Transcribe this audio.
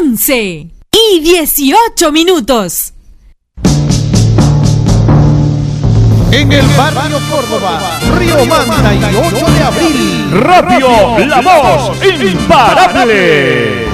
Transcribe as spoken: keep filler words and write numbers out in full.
once y dieciocho minutos. En el barrio Córdoba, Río Manta y ocho de abril. Radio La Voz Imparable.